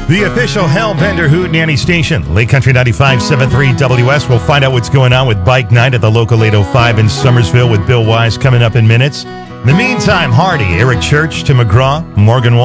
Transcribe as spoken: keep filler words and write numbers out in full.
The official Hellbender Hootenanny station, Lake Country ninety-five point seven three W S. We'll find out what's going on with Bike Night at the local eight oh five in Somersville with Bill Wise coming up in minutes. In the meantime, Hardy, Eric Church to McGraw, Morgan Wall.